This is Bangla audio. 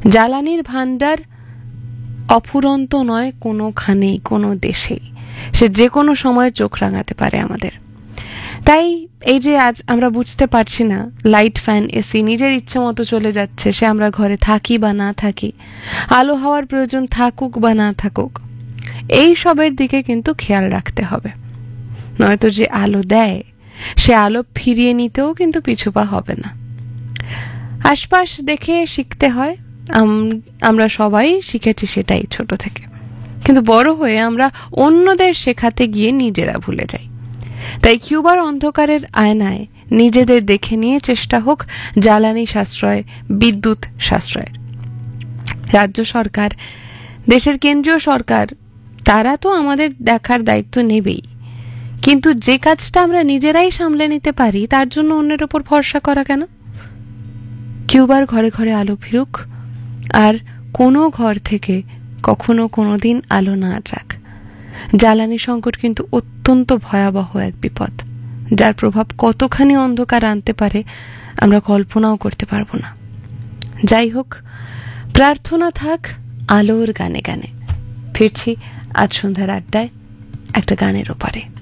জ্বালানির ভান্ডার অফুরন্ত নয় কোনোখানেই, কোনো দেশেই। সে যে কোনো সময় চোখ রাঙাতে পারে আমাদের। তাই এই যে আজ আমরা বুঝতে পারছি না, লাইট, ফ্যান, এসি নিজের ইচ্ছে মতো চলে যাচ্ছে, সে আমরা ঘরে থাকি বা না থাকি, আলো হাওয়ার প্রয়োজন থাকুক বা না থাকুক, এই সবের দিকে কিন্তু খেয়াল রাখতে হবে। নয়তো যে আলো দেয় সে আলো ফিরিয়ে নিতেও কিন্তু পিছুপা হবে না। আশপাশ দেখে শিখতে হয়, আমরা সবাই শিখেছি সেটাই ছোট থেকে, কিন্তু বড় হয়ে আমরা অন্যদের শেখাতে গিয়ে নিজেরা ভুলে যাই। তাই কিউবার অন্ধকারের আয়নায় নিজেদের দেখে নিয়ে চেষ্টা হোক জ্বালানি সাশ্রয়, বিদ্যুৎ সাশ্রয়ের। রাজ্য সরকার, দেশের কেন্দ্রীয় সরকার, তারা তো আমাদের দেখার দায়িত্ব নেবেই, কিন্তু যে কাজটা আমরা নিজেরাই সামলে নিতে পারি তার জন্য অন্যের ওপর ভরসা করা কেন? কিউবার ঘরে ঘরে আলো ফিরুক, আর কোনো ঘর থেকে কখনো কোনোদিন আলো না যাক। জ্বালানি সংকট কিন্তু অত্যন্ত ভয়াবহ এক বিপদ, যার প্রভাব কতখানি অন্ধকার আনতে পারে আমরা কল্পনাও করতে পারবো না। যাই হোক, প্রার্থনা থাক আলোর গানে গানে। ফিরছি আজ সন্ধ্যার আড্ডায় একটা গানের ওপারে।